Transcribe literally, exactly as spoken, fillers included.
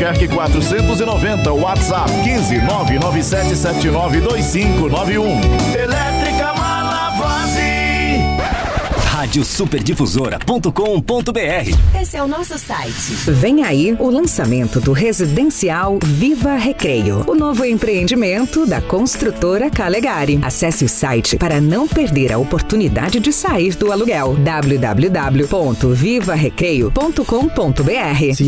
Albuquerque quatrocentos e noventa, WhatsApp quinze nove nove sete sete nove dois cinco nove um. Elétrica Malavase. rádio super difusora ponto com ponto br. Esse é o nosso site. Vem aí o lançamento do residencial Viva Recreio, o novo empreendimento da construtora Calegari. Acesse o site para não perder a oportunidade de sair do aluguel. w w w ponto viva recreio ponto com ponto br.